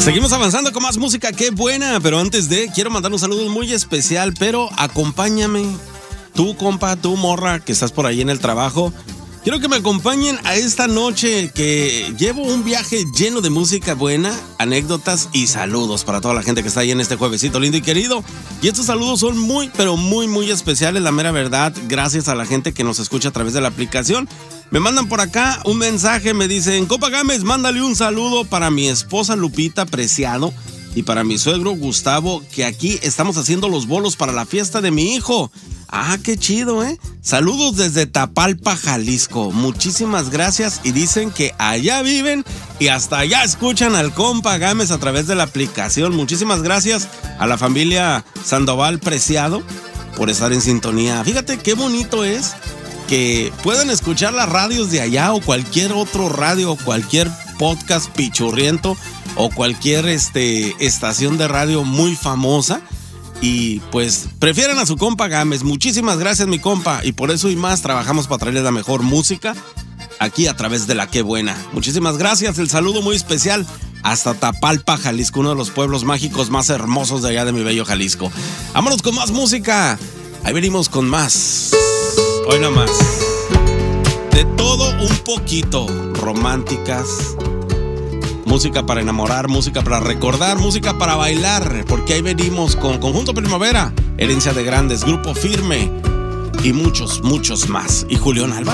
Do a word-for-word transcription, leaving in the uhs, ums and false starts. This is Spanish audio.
Seguimos avanzando con más música, qué buena, pero antes de, quiero mandar un saludo muy especial, pero acompáñame, tú compa, tú morra, que estás por ahí en el trabajo, quiero que me acompañen a esta noche que llevo un viaje lleno de música buena, anécdotas y saludos para toda la gente que está ahí en este juevesito lindo y querido. Y estos saludos son muy, pero muy, muy especiales, la mera verdad, gracias a la gente que nos escucha a través de la aplicación. Me mandan por acá un mensaje, me dicen, compa Gámez, mándale un saludo para mi esposa Lupita Preciado y para mi suegro Gustavo, que aquí estamos haciendo los bolos para la fiesta de mi hijo. Ah, qué chido, ¿eh? Saludos desde Tapalpa, Jalisco. Muchísimas gracias y dicen que allá viven y hasta allá escuchan al compa Gámez a través de la aplicación. Muchísimas gracias a la familia Sandoval Preciado por estar en sintonía. Fíjate qué bonito es que puedan escuchar las radios de allá o cualquier otro radio o cualquier podcast pichurriento o cualquier este, estación de radio muy famosa y pues prefieren a su compa Gámez. Muchísimas gracias, mi compa, y por eso y más trabajamos para traerles la mejor música aquí a través de la Qué Buena. Muchísimas gracias, el saludo muy especial hasta Tapalpa, Jalisco, uno de los pueblos mágicos más hermosos de allá de mi bello Jalisco. Vámonos con más música, ahí venimos con más. Hoy nomás, de todo un poquito, románticas, música para enamorar, música para recordar, música para bailar, porque ahí venimos con Conjunto Primavera, Herencia de Grandes, Grupo Firme y muchos, muchos más. Y Julián Álvarez.